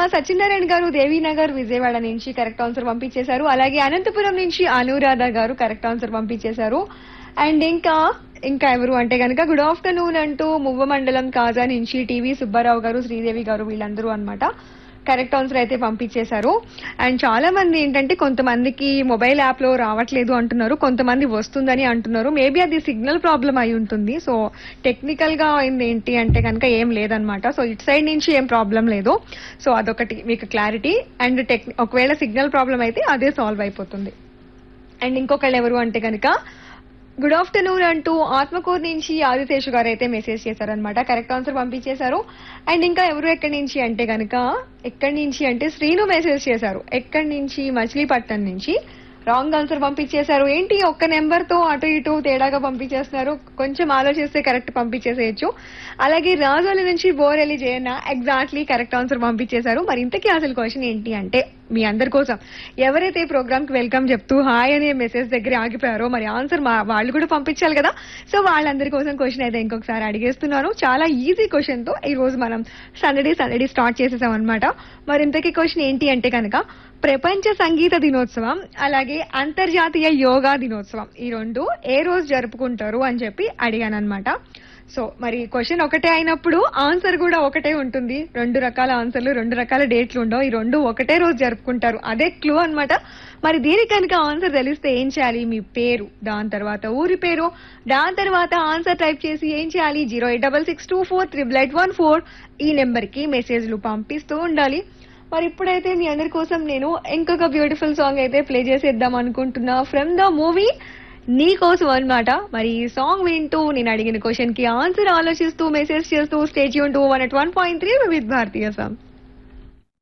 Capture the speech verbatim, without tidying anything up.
సత్యనారాయణ గారు దేవీనగర్ విజయవాడ నుంచి correct answer పంపించేశారు. అలాగే అనంతపురం నుంచి అనురాధ గారు కరెక్ట్ ఆన్సర్ పంపించేశారు. అండ్ ఇంకా ఇంకా ఎవరు అంటే కనుక గుడ్ ఆఫ్టర్నూన్ అంటూ మువ్వ మండలం కాజా నుంచి టీవీ సుబ్బారావు గారు శ్రీదేవి గారు వీళ్ళందరూ అన్నమాట కరెక్ట్ ఆన్సర్ అయితే పంపించేశారు. అండ్ చాలా మంది ఏంటంటే కొంతమందికి మొబైల్ యాప్ లో రావట్లేదు అంటున్నారు, కొంతమంది వస్తుందని అంటున్నారు. మేబీ అది సిగ్నల్ ప్రాబ్లం అయి ఉంటుంది. సో టెక్నికల్ గా అయింది ఏంటి అంటే కనుక ఏం లేదనమాట. సో ఇటు సైడ్ నుంచి ఏం ప్రాబ్లం లేదు. సో అదొకటి మీకు క్లారిటీ. అండ్ టెక్ ఒకవేళ సిగ్నల్ ప్రాబ్లం అయితే అదే సాల్వ్ అయిపోతుంది. అండ్ ఇంకొకళ్ళు ఎవరు అంటే కనుక గుడ్ ఆఫ్టర్నూన్ అంటూ ఆత్మకూరు నుంచి ఆదిశేషు గారు అయితే మెసేజ్ చేశారనమాట కరెక్ట్ ఆన్సర్ పంపించేశారు. అండ్ ఇంకా ఎవరు ఎక్కడి నుంచి అంటే కనుక ఎక్కడి నుంచి అంటే శ్రీను మెసేజ్ చేశారు ఎక్కడి నుంచి మచిలీపట్నం నుంచి రాంగ్ ఆన్సర్ పంపించేశారు. ఏంటి ఒక్క నెంబర్ తో అటు ఇటు తేడాగా పంపించేస్తున్నారు, కొంచెం ఆలోచిస్తే కరెక్ట్ పంపించేసేయచ్చు. అలాగే రాజోలి నుంచి Borelli Jayanna exactly correct answer పంపించేశారు. మరి ఇంతకీ అసలు క్వశ్చన్ ఏంటి అంటే మీ అందరి కోసం ఎవరైతే ఈ ప్రోగ్రామ్ కి వెల్కమ్ చెప్తూ హాయ్ అనే మెసేజ్ దగ్గర ఆగిపోయారో మరి ఆన్సర్ వాళ్ళు కూడా పంపించాలి కదా. సో వాళ్ళందరి కోసం క్వశ్చన్ అయితే ఇంకొకసారి అడిగేస్తున్నాను. చాలా ఈజీ క్వశ్చన్ తో ఈ రోజు మనం సందడి సందడి స్టార్ట్ చేసేసాం అనమాట. మరి ఇంతకీ క్వశ్చన్ ఏంటి అంటే కనుక ప్రపంచ సంగీత దినోత్సవం అలాగే అంతర్జాతీయ యోగా దినోత్సవం ఈ రెండు ఏ రోజు జరుపుకుంటారు అని చెప్పి అడిగాను అనమాట. సో మరి క్వశ్చన్ ఒకటే అయినప్పుడు ఆన్సర్ కూడా ఒకటే ఉంటుంది. రెండు రకాల ఆన్సర్లు రెండు రకాల డేట్లు ఉండవు, ఈ రెండు ఒకటే రోజు జరుపుకుంటారు. అదే క్లూ అనమాట. మరి దీనికి కనుక ఆన్సర్ తెలిస్తే ఏం చేయాలి? మీ పేరు, దాని తర్వాత ఊరి పేరు, దాని తర్వాత ఆన్సర్ టైప్ చేసి ఏం చేయాలి? Zero eight double six two four triple eight one four ఈ నెంబర్ కి మెసేజ్లు పంపిస్తూ ఉండాలి. మరి ఇప్పుడైతే మీ అందరి కోసం నేను ఇంకొక బ్యూటిఫుల్ సాంగ్ అయితే ప్లే చేసేద్దాం అనుకుంటున్నా ఫ్రమ్ ద మూవీ నీ కోసం అనమాట. మరి ఈ సాంగ్ వింటూ నేను అడిగిన క్వశ్చన్ కి ఆన్సర్ ఆలోచిస్తూ మెసేజ్ చేస్తూ stay tune to one at one point three with Bharatiya song.